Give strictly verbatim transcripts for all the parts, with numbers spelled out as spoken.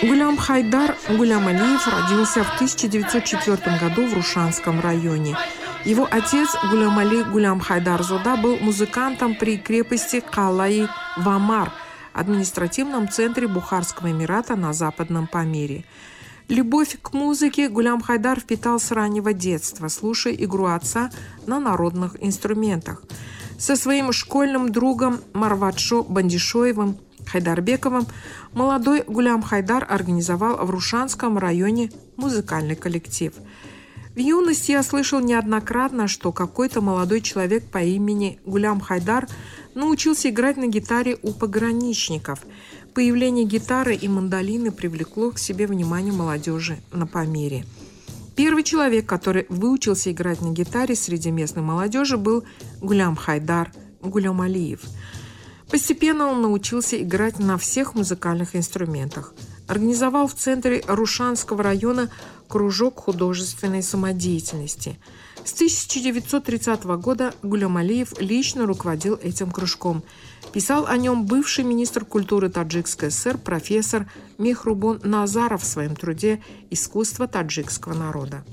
Гулям Хайдар Гулям-Алиев родился в тысяча девятьсот четвёртом году в Рушанском районе. Его отец Гулям-Али Гулям-Хайдар-Зода был музыкантом при крепости Калай-Вамар, административном центре Бухарского эмирата на Западном Памире. Любовь к музыке Гулям-Хайдар впитал с раннего детства, слушая игру отца на народных инструментах. Со своим школьным другом Марватшо Бандишоевым Хайдарбековым молодой Гулям-Хайдар организовал в Рушанском районе музыкальный коллектив. В юности я слышал неоднократно, что какой-то молодой человек по имени Гулям-Хайдар научился играть на гитаре у пограничников. Появление гитары и мандолины привлекло к себе внимание молодежи на Памире. Первый человек, который выучился играть на гитаре среди местной молодежи, был Гулям-Хайдар Гулям-Алиев. Постепенно он научился играть на всех музыкальных инструментах. Организовал в центре Рушанского района кружок художественной самодеятельности. С тысяча девятьсот тридцатого года Гулям-Алиев лично руководил этим кружком. Писал о нем бывший министр культуры Таджикской ССР профессор Мехрубон Назаров в своем труде «Искусство таджикского народа».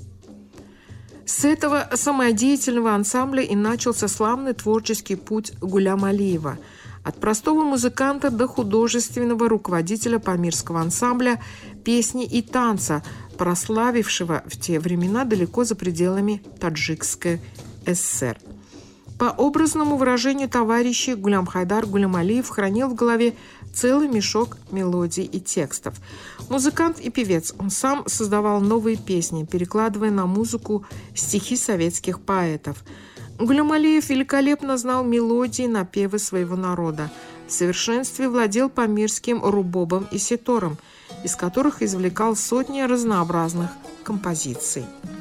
С этого самодеятельного ансамбля и начался славный творческий путь Гулям-Алиева. От простого музыканта до художественного руководителя памирского ансамбля песни и танца, прославившего в те времена далеко за пределами Таджикской ССР. По образному выражению товарищей, Гулям-Хайдар Гулям-Алиев хранил в голове целый мешок мелодий и текстов. Музыкант и певец, он сам создавал новые песни, перекладывая на музыку стихи советских поэтов. Гулям-Алиев великолепно знал мелодии и напевы своего народа. В совершенстве владел памирским рубобом и ситором, из которых извлекал сотни разнообразных композиций.